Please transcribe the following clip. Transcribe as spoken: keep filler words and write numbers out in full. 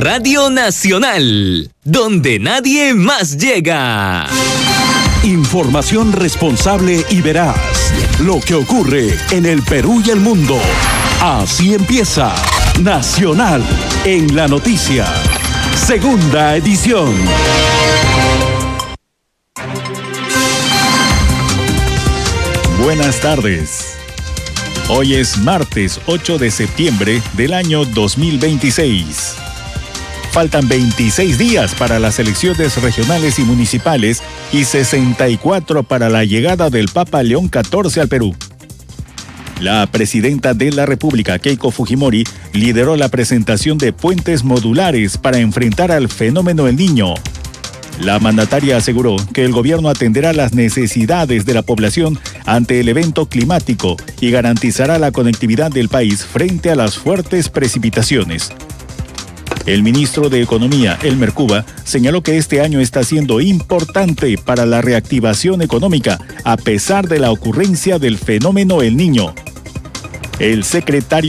Radio Nacional, donde nadie más llega. Información responsable y veraz. Lo que ocurre en el Perú y el mundo. Así empieza Nacional en la Noticia. Segunda edición. Buenas tardes. Hoy es martes ocho de septiembre del año dos mil veintiséis. Faltan veintiséis días para las elecciones regionales y municipales y sesenta y cuatro para la llegada del Papa León catorce al Perú. La presidenta de la República, Keiko Fujimori, lideró la presentación de puentes modulares para enfrentar al fenómeno El Niño. La mandataria aseguró que el gobierno atenderá las necesidades de la población ante el evento climático y garantizará la conectividad del país frente a las fuertes precipitaciones. El ministro de Economía, Elmer Cuba, señaló que este año está siendo importante para la reactivación económica a pesar de la ocurrencia del fenómeno El Niño. El secretario